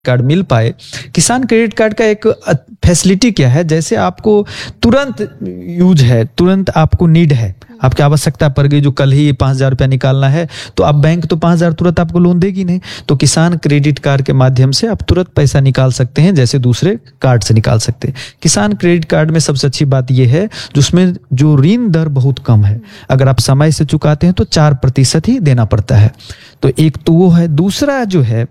Card मिल पाए। किसान credit card का एक फैसिलिटी क्या है, जैसे आपको तुरंत यूज है, तुरंत आपको नीड है, आपकी आवश्यकता पड़ गई, जो कल ही 5,000 रुपया निकालना है, तो अब बैंक तो 5,000 तुरंत आपको लोन देगी नहीं, तो किसान क्रेडिट कार्ड के माध्यम से आप तुरंत पैसा निकाल सकते हैं, जैसे दूसरे कार्ड से निकाल सकते हैं। किसान क्रेडिट कार्ड में सबसे अच्छी बात यह है, जिसमें जो ऋण दर बहुत कम है, अगर आप समय से चुकाते हैं तो 4% ही देना पड़ता है। तो एक तो वो है। दूसरा जो है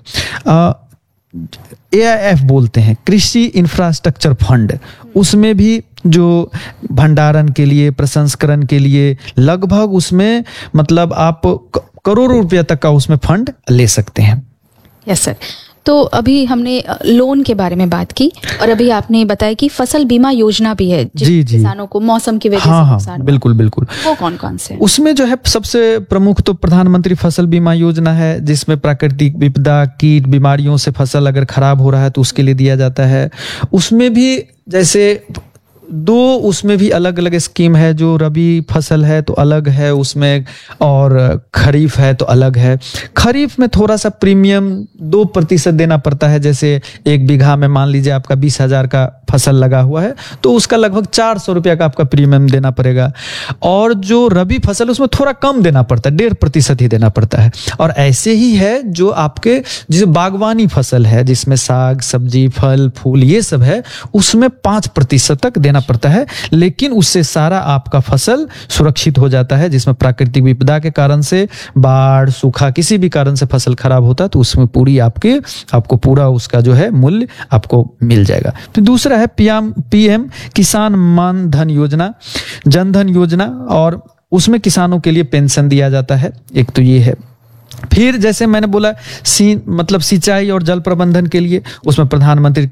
AIF बोलते हैं, कृषि इंफ्रास्ट्रक्चर फंड, उसमें भी जो भंडारण के लिए, प्रसंस्करण के लिए लगभग उसमें मतलब आप करोड़ों रुपया तक का उसमें फंड ले सकते हैं। Yes sir. तो अभी हमने लोन के बारे में बात की और अभी आपने बताया कि फसल बीमा योजना भी है जी किसानों को मौसम की वजह से नुकसान हुआ। बिल्कुल बिल्कुल। वो कौन कौन से हैं? उसमें जो है सबसे प्रमुख तो प्रधानमंत्री फसल बीमा योजना है, जिसमें प्राकृतिक विपदा, कीट, बीमारियों से फसल अगर खराब हो रहा है तो उसके लिए दिया जाता है। उसमें भी जैसे उसमें भी अलग अलग स्कीम है, जो रबी फसल है तो अलग है उसमें, और खरीफ है तो अलग है। खरीफ में थोड़ा सा प्रीमियम 2% देना पड़ता है, जैसे 1 बीघा में मान लीजिए आपका 20,000 का फसल लगा हुआ है तो उसका लगभग 400 रुपया का आपका प्रीमियम देना पड़ेगा। और जो रबी फसल उसमें थोड़ा कम देना पड़ता है, 1.5% ही देना पड़ता है। और ऐसे ही है जो आपके जैसे बागवानी फसल है, जिसमें साग सब्जी फल फूल ये सब है, उसमें 5% तक देना पड़ता है, लेकिन उससे सारा आपका फसल सुरक्षित हो जाता है। जिसमें प्राकृतिक विपदा के कारण से, बाढ़, सूखा, किसी भी कारण से फसल खराब होता है तो उसमें पूरी आपको पूरा उसका जो है मूल्य आपको मिल जाएगा। तो दूसरा है PM किसान मान धन योजना, जन धन योजना, और उसमें किसानों के लिए पेंशन दिया जाता है। एक तो ये है। फिर जैसे मैंने बोला मतलब सिंचाई और जल प्रबंधन के लिए, उसमें प्रधानमंत्री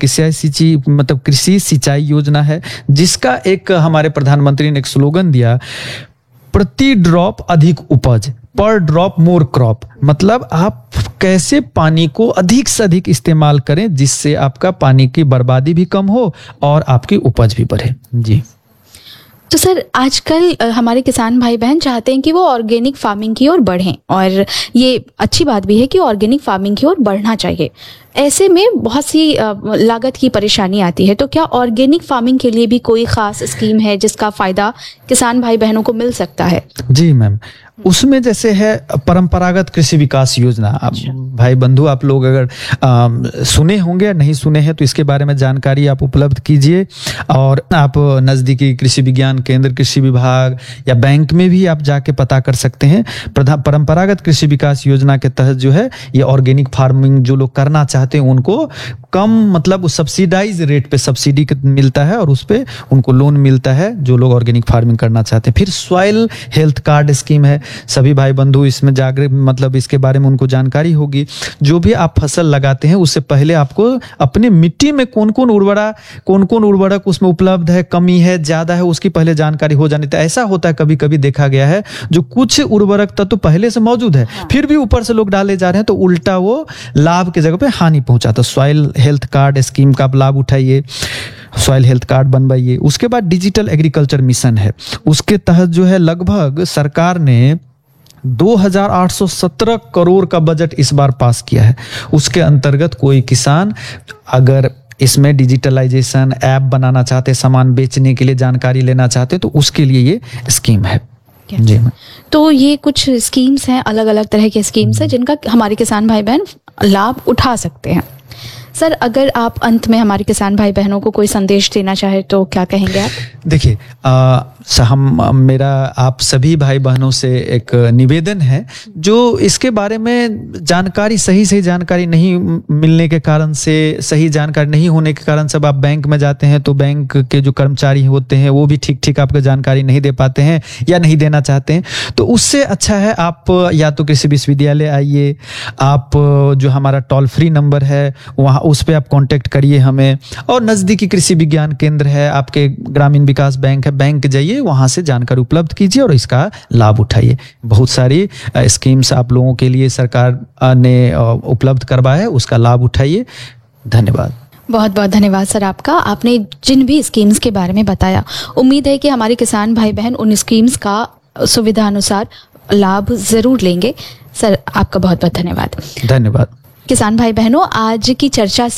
कृषि सिंचाई योजना है, जिसका एक हमारे प्रधानमंत्री ने एक स्लोगन दिया, प्रति ड्रॉप अधिक उपज, पर ड्रॉप मोर क्रॉप। मतलब आप कैसे पानी को अधिक से अधिक इस्तेमाल करें, जिससे आपका पानी की बर्बादी भी कम हो और आपकी उपज भी बढ़े। जी। तो सर आजकल हमारे किसान भाई बहन चाहते हैं कि वो ऑर्गेनिक फार्मिंग की ओर बढ़ें, और ये अच्छी बात भी है कि ऑर्गेनिक फार्मिंग की ओर बढ़ना चाहिए। ऐसे में बहुत सी लागत की परेशानी आती है, तो क्या ऑर्गेनिक फार्मिंग के लिए भी कोई खास स्कीम है जिसका फायदा किसान भाई बहनों को मिल सकता है? जी मैम, उसमें जैसे है परंपरागत कृषि विकास योजना। भाई बंधु, आप लोग अगर सुने होंगे या नहीं सुने हैं तो इसके बारे में जानकारी आप उपलब्ध कीजिए, और आप नजदीकी कृषि विज्ञान केंद्र, कृषि विभाग या बैंक में भी आप जाके पता कर सकते हैं। परंपरागत कृषि विकास योजना के तहत जो है ये ऑर्गेनिक फार्मिंग जो लोग करना चाहते हैं उनको कम मतलब सब्सिडाइज रेट पे सब्सिडी मिलता है, और उस पे उनको लोन मिलता है जो लोग ऑर्गेनिक फार्मिंग करना चाहते हैं। फिर सॉइल हेल्थ कार्ड स्कीम है, सभी भाई बंधु इसमें जागरूक मतलब इसके बारे में उनको जानकारी होगी। जो भी आप फसल लगाते हैं उससे पहले आपको अपने मिट्टी में कौन कौन उर्वरक उसमें उपलब्ध है, कमी है, ज्यादा है, उसकी पहले जानकारी हो जानी। तो ऐसा होता है कभी कभी देखा गया है जो कुछ उर्वरक तत्व तो पहले से मौजूद है, फिर भी ऊपर से लोग डाले जा रहे हैं, तो उल्टा वो लाभ की जगह पे हानि पहुंचाता। सॉइल हेल्थ कार्ड स्कीम का आप लाभ उठाइए, सॉइल हेल्थ कार्ड बनवाइए। उसके बाद डिजिटल एग्रीकल्चर मिशन है, उसके तहत जो है लगभग सरकार ने 2,817 करोड़ का बजट इस बार पास किया है। उसके अंतर्गत कोई किसान अगर इसमें डिजिटलाइजेशन ऐप बनाना चाहते, सामान बेचने के लिए जानकारी लेना चाहते, तो उसके लिए ये स्कीम है। जी। तो ये कुछ स्कीम्स हैं, अलग अलग तरह के स्कीम्स हैं जिनका हमारे किसान भाई बहन लाभ उठा सकते हैं। सर अगर आप अंत में हमारे किसान भाई बहनों को कोई संदेश देना चाहे तो क्या कहेंगे आप? देखिए मेरा आप सभी भाई बहनों से एक निवेदन है, जो इसके बारे में सही जानकारी नहीं मिलने के कारण से, सही जानकारी नहीं होने के कारण से आप बैंक में जाते हैं तो बैंक के जो कर्मचारी होते हैं वो भी ठीक आपको जानकारी नहीं दे पाते हैं या नहीं देना चाहते हैं। तो उससे अच्छा है आप या तो कृषि विश्वविद्यालय आइए, आप जो हमारा टोल फ्री नंबर है वहाँ उस पर आप कांटेक्ट करिए हमें, और नजदीकी कृषि विज्ञान केंद्र है, आपके ग्रामीण विकास बैंक है, बैंक जाइए, वहां से जानकारी उपलब्ध कीजिए और इसका लाभ उठाइए। बहुत सारी स्कीम्स आप लोगों के लिए सरकार ने उपलब्ध करवाया है, उसका लाभ उठाइए। धन्यवाद। बहुत बहुत धन्यवाद सर आपका। आपने जिन भी स्कीम्स के बारे में बताया, उम्मीद है कि हमारे किसान भाई बहन उन स्कीम्स का सुविधा अनुसार लाभ जरूर लेंगे। सर आपका बहुत बहुत धन्यवाद। धन्यवाद। किसान भाई बहनों, आज की चर्चा